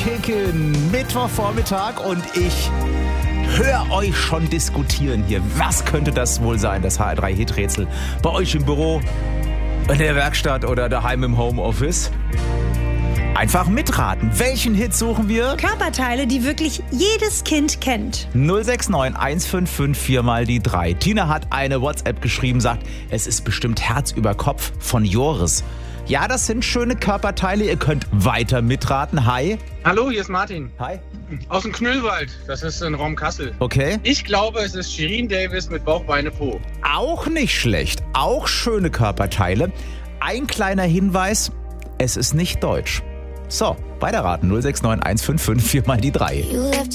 Theke, Mittwochvormittag und ich höre euch schon diskutieren hier. Was könnte das wohl sein, das HR3-Hit-Rätsel? Bei euch im Büro, in der Werkstatt oder daheim im Homeoffice? Einfach mitraten. Welchen Hit suchen wir? Körperteile, die wirklich jedes Kind kennt. 069 155 4 mal die 3. Tina hat eine WhatsApp geschrieben, sagt, es ist bestimmt Herz über Kopf von Joris. Ja, das sind schöne Körperteile. Ihr könnt weiter mitraten. Hi. Hallo, hier ist Martin. Hi. Aus dem Knüllwald. Das ist in Raum Kassel. Okay. Ich glaube, es ist Shirin Davis mit Bauch, Beine, Po. Auch nicht schlecht. Auch schöne Körperteile. Ein kleiner Hinweis, es ist nicht deutsch. So, weiterraten. 069 155 4 mal die 3.